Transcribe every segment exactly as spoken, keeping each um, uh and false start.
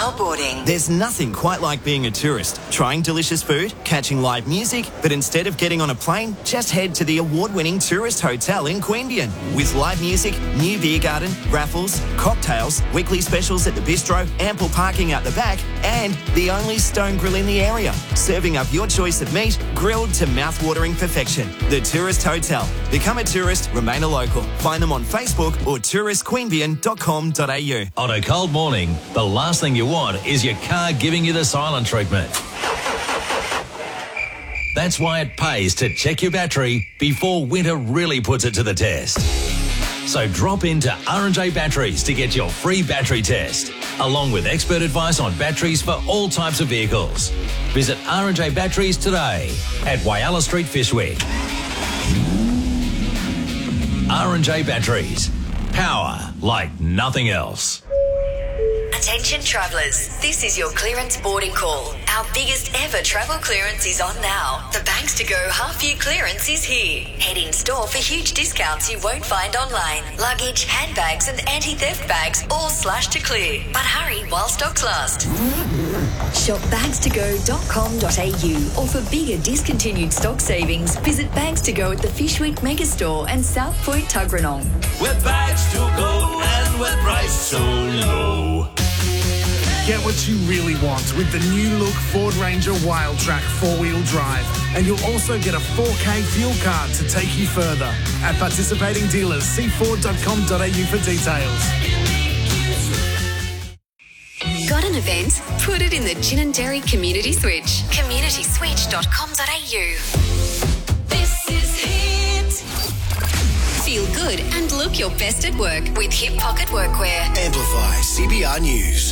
Boarding. There's nothing quite like being a tourist, trying delicious food, catching live music, but instead of getting on a plane, just head to the award-winning Tourist Hotel in Queanbeyan. With live music, new beer garden, raffles, cocktails, weekly specials at the bistro, ample parking out the back, and the only stone grill in the area, serving up your choice of meat, grilled to mouth-watering perfection. The Tourist Hotel. Become a tourist, remain a local. Find them on Facebook or tourist queanbeyan dot com dot a u. On a cold morning, the last thing you want is your car giving you the silent treatment. That's why it pays to check your battery before winter really puts it to the test. So drop into R and J Batteries to get your free battery test, along with expert advice on batteries for all types of vehicles. Visit R and J Batteries today at Whyalla Street, Fyshwick. R and J Batteries. Power like nothing else. Attention travellers, this is your clearance boarding call. Our biggest ever travel clearance is on now. The Banks to Go half-year clearance is here. Head in store for huge discounts you won't find online. Luggage, handbags and anti-theft bags all slashed to clear. But hurry while stocks last. Shop bags to go dot com dot a u, or for bigger discontinued stock savings, visit Bags to Go at the Fyshwick Megastore and South Point Tuggeranong. With bags to go and with price so low. Get what you really want with the new look Ford Ranger Wildtrak four-wheel drive. And you'll also get a four K fuel card to take you further. At participating dealers, see ford dot com dot a u for details. Got an event? Put it in the Ginninderry Community Switch. community switch dot com dot a u. This is Hit. Feel good and look your best at work with Hip Pocket Workwear. Amplify C B R News.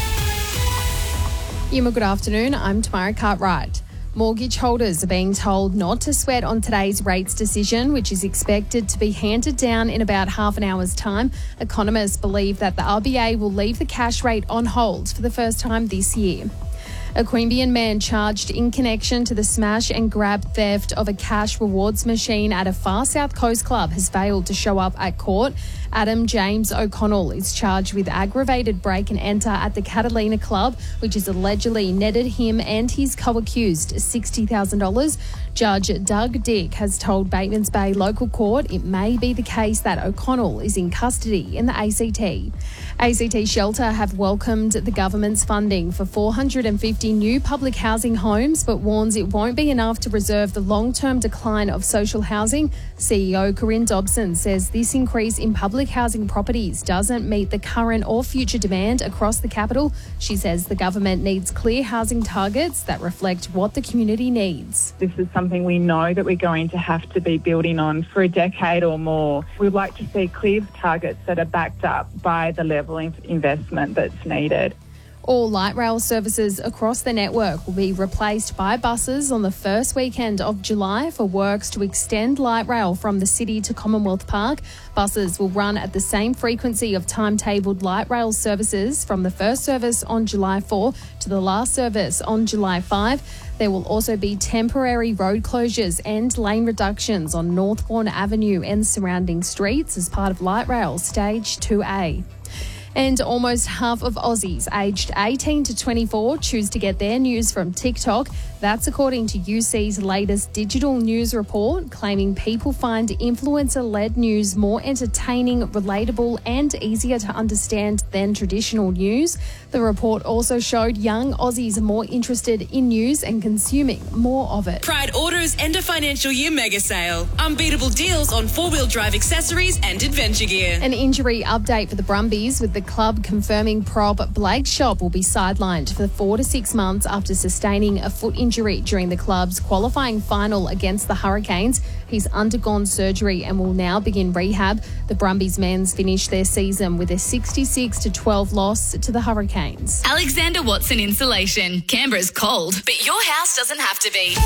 Yuma, good afternoon. I'm Tamara Cartwright. Mortgage holders are being told not to sweat on today's rates decision, which is expected to be handed down in about half an hour's time. Economists believe that the R B A will leave the cash rate on hold for the first time this year. A Queanbeyan man charged in connection to the smash and grab theft of a cash rewards machine at a Far South Coast club has failed to show up at court. Adam James O'Connell is charged with aggravated break and enter at the Catalina Club, which has allegedly netted him and his co-accused sixty thousand dollars. Judge Doug Dick has told Batemans Bay Local Court it may be the case that O'Connell is in custody in the A C T. A C T Shelter have welcomed the government's funding for four hundred fifty new public housing homes, but warns it won't be enough to reserve the long-term decline of social housing. C E O Corinne Dobson says this increase in public housing properties doesn't meet the current or future demand across the capital. She says the government needs clear housing targets that reflect what the community needs. This is something we know that we're going to have to be building on for a decade or more. We'd like to see clear targets that are backed up by the level of investment that's needed. All light rail services across the network will be replaced by buses on the first weekend of July for works to extend light rail from the city to Commonwealth Park. Buses will run at the same frequency of timetabled light rail services from the first service on July fourth to the last service on July fifth. There will also be temporary road closures and lane reductions on Northbourne Avenue and surrounding streets as part of light rail Stage two A. And almost half of Aussies aged eighteen to twenty-four choose to get their news from TikTok. That's according to U C's latest digital news report, claiming people find influencer-led news more entertaining, relatable and easier to understand than traditional news. The report also showed young Aussies are more interested in news and consuming more of it. Pride Auto's end of financial year mega sale. Unbeatable deals on four-wheel drive accessories and adventure gear. An injury update for the Brumbies, with the club confirming prop Blake Shop will be sidelined for four to six months after sustaining a foot injury during the club's qualifying final against the Hurricanes. He's undergone surgery and will now begin rehab. The Brumbies men's finished their season with a sixty-six to twelve loss to the Hurricanes. Alexander Watson Insulation. Canberra's cold, but your house doesn't have to be.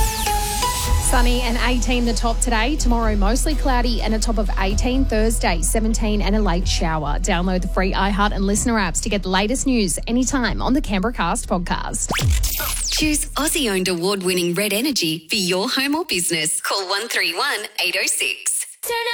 Sunny and eighteen the top today. Tomorrow mostly cloudy and a top of eighteen. Thursday seventeen and a late shower. Download the free iHeart and Listener apps to get the latest news anytime on the Canberra Cast podcast. Choose Aussie-owned award-winning Red Energy for your home or business. Call one three one, eight oh six.